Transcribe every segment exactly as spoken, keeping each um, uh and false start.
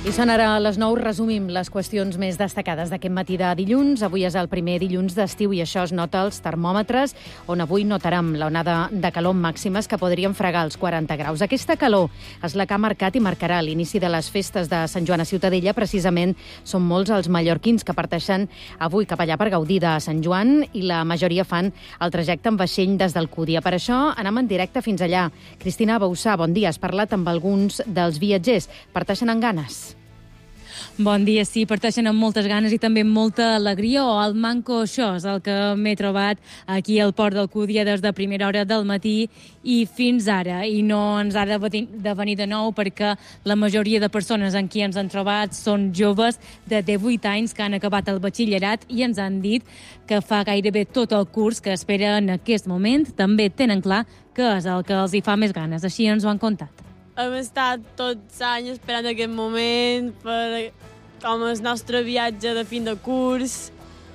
I són ara a les nou, resumim les qüestions més destacades d'aquest matí de dilluns. Avui és el primer dilluns d'estiu i això es nota als termòmetres, on avui notarem l'onada de calor màximes que podrien fregar els quaranta graus. Aquesta calor és la que ha marcat i marcarà l'inici de les festes de Sant Joan a Ciutadella. Precisament són molts els mallorquins que parteixen avui cap allà per gaudir de Sant Joan i la majoria fan el trajecte en vaixell des d'Alcúdia. Per això anem en directe fins allà. Cristina Bauçà, bon dia. Has parlat amb alguns dels viatgers. Parteixen amb ganes? Bon dia, sí, parteixen amb moltes ganes i també amb molta alegria, o el manco això és el que m'he trobat aquí al port d'Alcúdia des de primera hora del matí i fins ara, i no ens ha de venir de nou perquè la majoria de persones en qui ens han trobat són joves de divuit anys que han acabat el batxillerat i ens han dit que fa gairebé tot el curs que esperen en aquest moment. També tenen clar què és el que els hi fa més ganes, així ens ho han contat. Hem estat tots anys esperant aquest moment per com el nostre viatge de fin de curs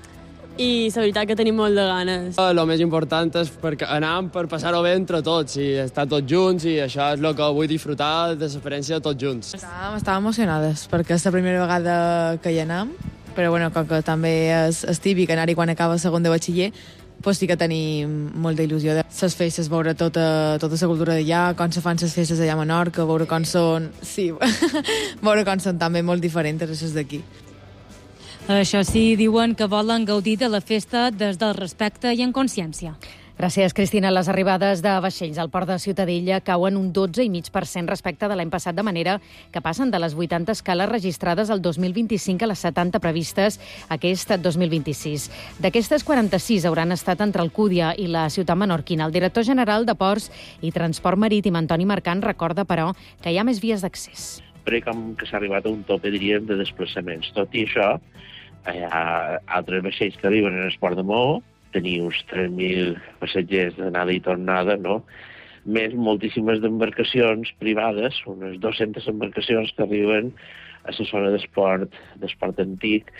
i la veritat que tenim molt de ganes. El més important és perquè anem per passar-ho bé entre tots i estar tots junts, i això és el que vull disfrutar de l'experiència de tots junts. Estàvem, estàvem emocionades perquè és la primera vegada que hi anem, però bueno, com que també és, és típic anar-hi quan acaba segon de batxiller, pues sí que tenim molta il·lusió de les festes, veure tota, tota la cultura d'allà, com se fan les festes allà a Menorca, veure com són... Sí, veure com són també molt diferents a les d'aquí. Això sí, diuen que volen gaudir de la festa des del respecte i en consciència. Gràcies, Cristina. Les arribades de vaixells al port de Ciutadella cauen un dotze coma cinc per cent respecte de l'any passat, de manera que passen de les vuitanta escales registrades el dos mil vint-i-cinc a les setanta previstes aquest dos mil vint-i-sis. D'aquestes, quaranta-sis hauran estat entre Alcúdia i la ciutat menorquina. El director general de Ports i Transport Marítim, Antoni Marcant, recorda, però, que hi ha més vies d'accés. Crec que s'ha arribat a un tope, diríem, de desplaçaments. Tot i això, hi ha altres vaixells que arriben en el port de Maó, tenir uns tres mil passatgers d'anada i tornada, no? Més moltíssimes d'embarcacions privades, unes dues-centes embarcacions que arriben a la zona d'esport, d'esport antic.